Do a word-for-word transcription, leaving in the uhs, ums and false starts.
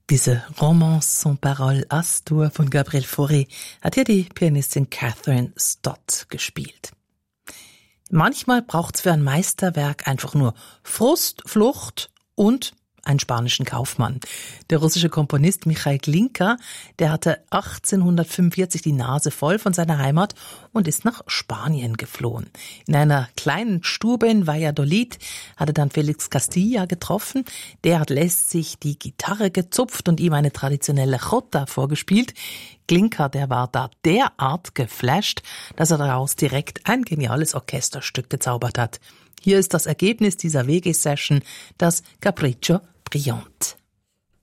Diese Romance sans parole Astur von Gabriel Fauré hat hier die Pianistin Catherine Stott gespielt. Manchmal braucht's für ein Meisterwerk einfach nur Frust, Flucht und einen spanischen Kaufmann. Der russische Komponist Michail Glinka, der hatte achtzehnhundertfünfundvierzig die Nase voll von seiner Heimat und ist nach Spanien geflohen. In einer kleinen Stube in Valladolid hat er dann Felix Castilla getroffen. Der hat lässig die Gitarre gezupft und ihm eine traditionelle Jota vorgespielt. Glinka, der war da derart geflasht, dass er daraus direkt ein geniales Orchesterstück gezaubert hat. Hier ist das Ergebnis dieser W G-Session, das Capriccio Brillante.